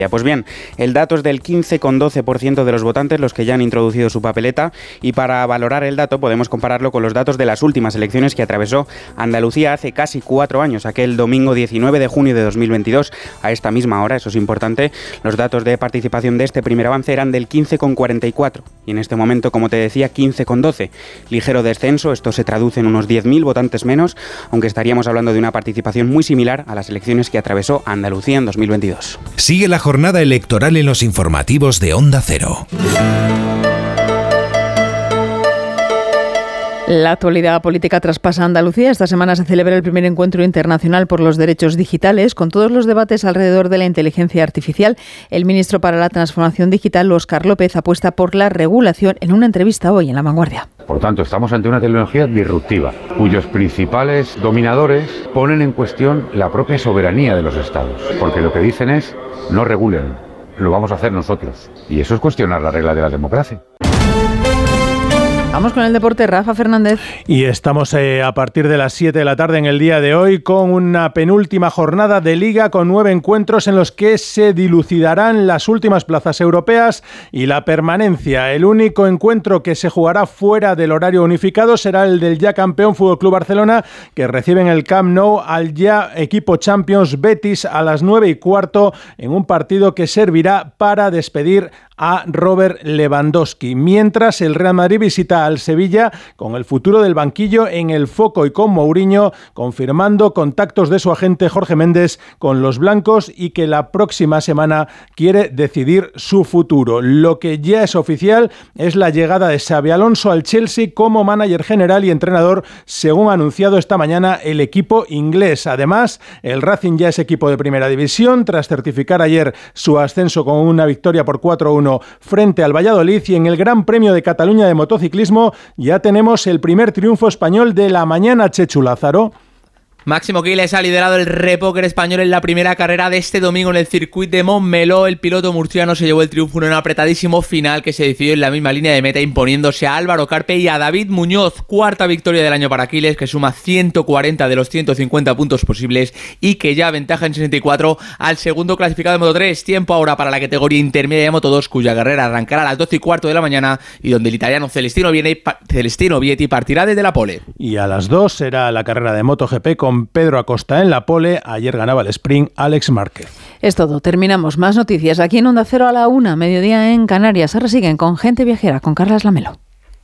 Pues bien, el dato es del 15,12% de los votantes los que ya han introducido su papeleta, y para valorar el dato podemos compararlo con los datos de las últimas elecciones que atravesó Andalucía hace casi 4 años, aquel domingo 19 de junio de 2022. A esta misma hora, eso es importante, los datos de participación de este primer avance eran del 15,44 y en este momento, como te decía, 15,12. Ligero descenso, esto se traduce en unos 10.000 votantes menos, aunque estaríamos hablando de una participación muy similar a las elecciones que atravesó Andalucía en 2022. Sigue la jornada electoral en los informativos de Onda Cero. La actualidad política traspasa Andalucía. Esta semana se celebra el primer encuentro internacional por los derechos digitales, con todos los debates alrededor de la inteligencia artificial. El ministro para la Transformación Digital, Óscar López, apuesta por la regulación en una entrevista hoy en La Vanguardia. Por tanto, estamos ante una tecnología disruptiva, cuyos principales dominadores ponen en cuestión la propia soberanía de los estados, porque lo que dicen es: no regulen, lo vamos a hacer nosotros. Y eso es cuestionar la regla de la democracia. Vamos con el deporte, Rafa Fernández. Y estamos a partir de las 7 de la tarde en el día de hoy con una penúltima jornada de Liga, con 9 encuentros en los que se dilucidarán las últimas plazas europeas y la permanencia. El único encuentro que se jugará fuera del horario unificado será el del ya campeón Fútbol Club Barcelona, que recibe en el Camp Nou al ya equipo Champions Betis a las 9:15 en un partido que servirá para despedir a Robert Lewandowski. Mientras, el Real Madrid visita al Sevilla con el futuro del banquillo en el foco y con Mourinho confirmando contactos de su agente Jorge Méndez con los blancos y que la próxima semana quiere decidir su futuro. Lo que ya es oficial es la llegada de Xabi Alonso al Chelsea como manager general y entrenador, según ha anunciado esta mañana el equipo inglés. Además, el Racing ya es equipo de primera división tras certificar ayer su ascenso con una victoria por 4-1 frente al Valladolid, y en el Gran Premio de Cataluña de motociclismo ya tenemos el primer triunfo español de la mañana. Chechu Lázaro. Máximo Quiles ha liderado el repóquer español en la primera carrera de este domingo en el circuito de Montmeló. El piloto murciano se llevó el triunfo en un apretadísimo final que se decidió en la misma línea de meta, imponiéndose a Álvaro Carpe y a David Muñoz. Cuarta victoria del año para Quiles, que suma 140 de los 150 puntos posibles y que ya aventaja en 64 al segundo clasificado de Moto3. Tiempo ahora para la categoría intermedia de Moto2, cuya carrera arrancará a las 12:15 de la mañana y donde el italiano Celestino Vietti partirá desde la pole. Y a las 2 será la carrera de MotoGP con Pedro Acosta en la pole. Ayer ganaba el sprint Alex Márquez. Es todo, terminamos. Más noticias aquí en Onda Cero a la 1, mediodía en Canarias. Ahora siguen con Gente Viajera, con Carlas Lamelo.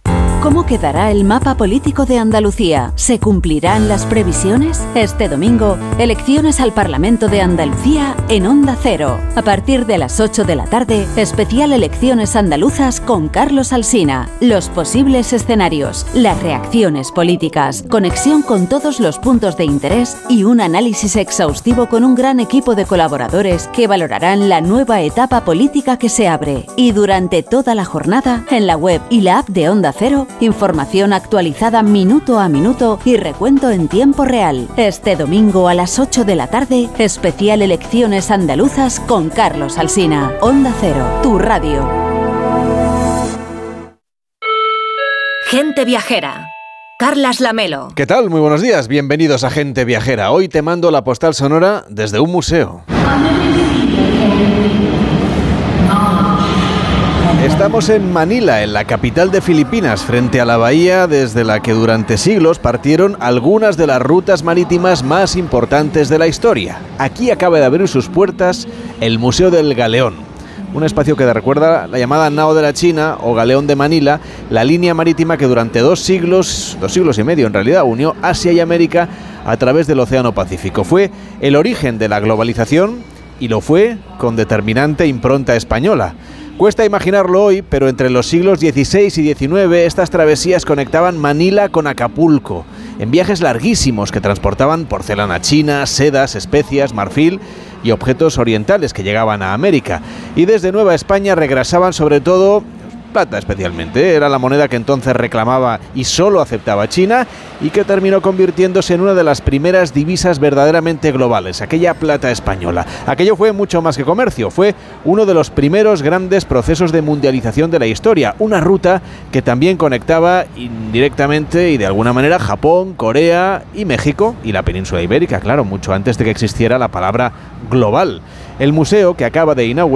¿Cómo quedará el mapa político de Andalucía? ¿Se cumplirán las previsiones? Este domingo, elecciones al Parlamento de Andalucía en Onda Cero. A partir de las 8 de la tarde, especial Elecciones Andaluzas con Carlos Alsina. Los posibles escenarios, las reacciones políticas, conexión con todos los puntos de interés y un análisis exhaustivo con un gran equipo de colaboradores que valorarán la nueva etapa política que se abre. Y durante toda la jornada, en la web y la app de Onda Cero, información actualizada minuto a minuto y recuento en tiempo real. Este domingo a las 8 de la tarde, especial Elecciones Andaluzas con Carlos Alsina. Onda Cero, tu radio. Gente Viajera. Carlas Lamelo. ¿Qué tal? Muy buenos días. Bienvenidos a Gente Viajera. Hoy te mando la postal sonora desde un museo. Estamos en Manila, en la capital de Filipinas, frente a la bahía desde la que durante siglos partieron algunas de las rutas marítimas más importantes de la historia. Aquí acaba de abrir sus puertas el Museo del Galeón, un espacio que recuerda la llamada Nao de la China o Galeón de Manila, la línea marítima que durante 2 siglos y medio en realidad, unió Asia y América a través del Océano Pacífico. Fue el origen de la globalización y lo fue con determinante impronta española. Cuesta imaginarlo hoy, pero entre los siglos XVI y XIX estas travesías conectaban Manila con Acapulco, en viajes larguísimos que transportaban porcelana china, sedas, especias, marfil y objetos orientales que llegaban a América. Y desde Nueva España regresaban sobre todo plata especialmente. Era la moneda que entonces reclamaba y solo aceptaba China y que terminó convirtiéndose en una de las primeras divisas verdaderamente globales, aquella plata española. Aquello fue mucho más que comercio, fue uno de los primeros grandes procesos de mundialización de la historia, una ruta que también conectaba indirectamente y de alguna manera Japón, Corea y México y la península ibérica, claro, mucho antes de que existiera la palabra global. El museo que acaba de inaugurar